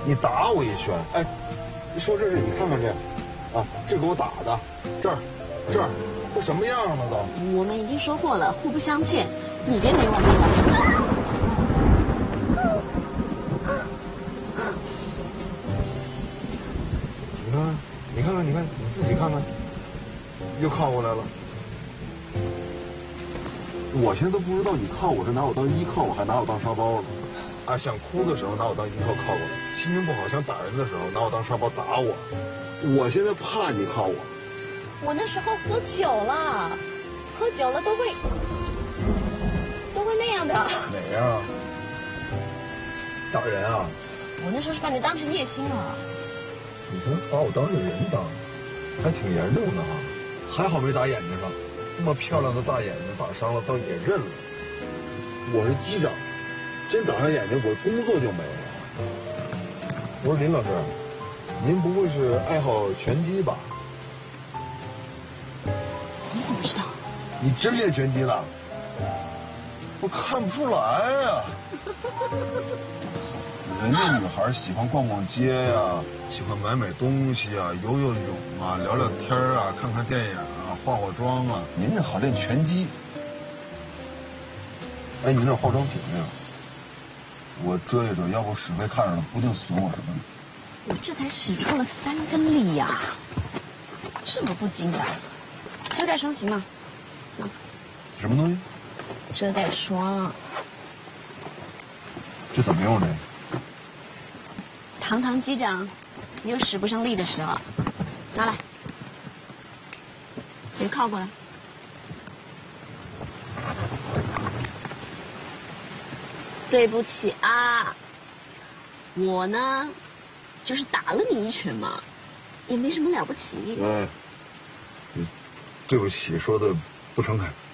你打我一拳，哎，说这是你看看这，啊，这给我打的，这儿，这什么样了都？ 我们已经说过了，互不相欠，你别没完没了。 你看，你自己看看，又靠过来了。我现在都不知道你靠我是拿我当依靠，我还拿我当沙包了。啊，想哭的时候拿我当依靠靠过来，心情不好想打人的时候拿我当沙包打我。我现在怕你靠我。 我那时候喝酒了，喝酒了都会那样的。 哪样啊？打人啊？ 我那时候是把你当成叶星了。 你说把我当成人当，还挺严重的哈。还好没打眼睛上，这么漂亮的大眼睛打伤了倒也认了。我是机长，真打上眼睛我工作就没了。我说林老师，您不会是爱好拳击吧？ 你怎么知道？ 你真练拳击的？我看不出来呀。人家女孩喜欢逛逛街呀，喜欢买买东西啊，游游泳啊，聊聊天啊，看看电影啊，化化妆啊。您这好练拳击。哎，您这化妆品没有？我遮一遮，要不史飞看着了，不定损我什么呢。 你这才使出了3分力呀，这么不经的。遮盖霜行吗？啊， 什么东西？ 遮盖霜。 这怎么用这个？ 堂机长，你有使不上力的时候，拿来，别靠过来。对不起啊，我呢，就是打了你一拳嘛，也没什么了不起。 对不起，说的不诚恳。